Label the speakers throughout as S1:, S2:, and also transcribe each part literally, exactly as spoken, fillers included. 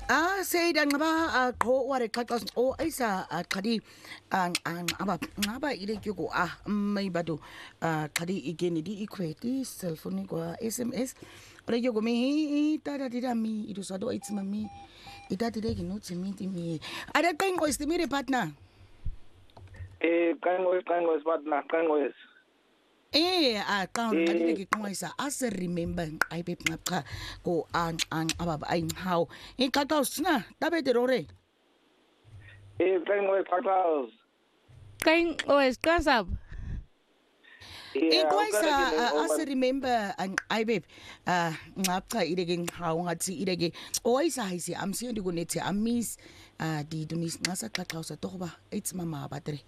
S1: Ah say danqaba qho wa re xaxa o isa qhadi aba ngaba ile ke go ah mai bato qhadi again di equity cellphone kwa S M S re ke go me ta ta dira mi itu sa do it's mami ita dire ke no tsimi timi ada qenqo istimire partner
S2: eh qenqo qenqo partner qenqo
S1: Eh a xa ngadile ke qonqisa as remember I be ngapha go an an ababa ay how iqaqa usina tabete rore
S2: eh qenqo qaqaos
S3: qenqo esqasab
S1: Inqoisa as remember an I be uh ngapha ileke how ngathi ileke oyisa hayisi amsiyo ndikunethi amis uh di dunis ngasa qaqa usa toba it's mama battery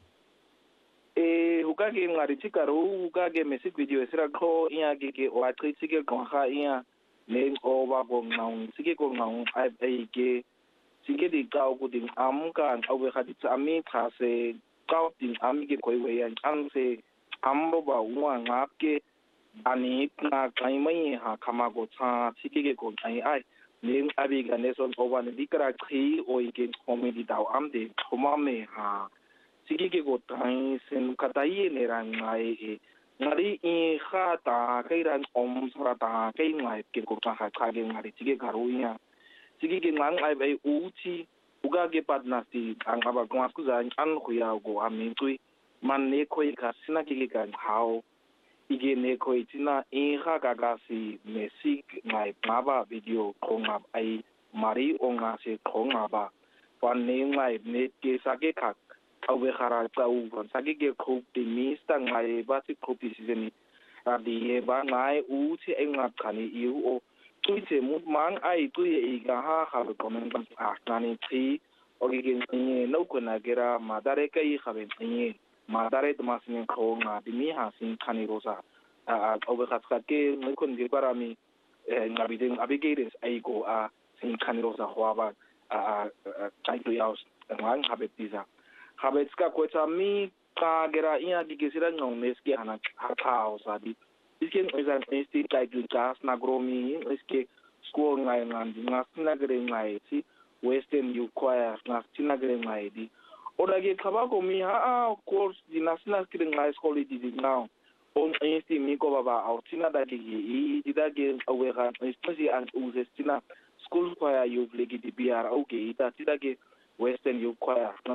S2: eh ukake ngari tikaro ukake message video sira kho iya ke ke wa qithi ke qha iya le ngoba bonqaung sike ko nqaung ai ke sike di ka ukuthi amka nqawe khathi ami cha se ka di ami ke khoiwe ya ang se ambo ba wa ngapke ani na kaimai ha khama ko cha sike ke ko ai ai le abi ga ne son oba ne dikra qhi o ke comedy daw am de khoma me ha sike ke go tai sen katai ne rang ngai e ngari i khata kai ran om sara ta kai ngai ke ko ta kha kha ge ngari sike garuya sike ke ngang ai bai uchi uga ke partner ti ang aba kwa ku za an khu ya go amintui man ne khoi ka sina ke ke kan hao ige ne khoi tina i kha ka ka si mesik ngai baba video khonga ai mari onga se khonga ba pan ne ngai ne ke sa ke kha awe khara tau van sagi ke khop ti mista ngai ba ti khopi sizeni adi e ba ngai u ti enga khani iu o tu te mu mang ai tu ye ga ha ha ko men ban a tani ti o ge ge ni no ko na gera madare kai khabe ni madare to mas ni kho nga di mi ha sin khani rosa a awe khat khat ke mo kon ge parami ngabi den abigeres ai go a sin khani rosa hwa ba a tai tu yaus ngang habe tiza habetska kweta mi ka gera ia digesira ngong neski ana hakao sabi isken izan esti like gas na gromi iske school ngai ngandi ngasina gere ngai si western you choir ngasina gere ngai di oda ge khaba ko mi ha course di national gere ngai school di di now on esti mi ko baba outina da ge i di da ge awera especially an uzestina school choir you legi di br okay ita ti da ge western you choir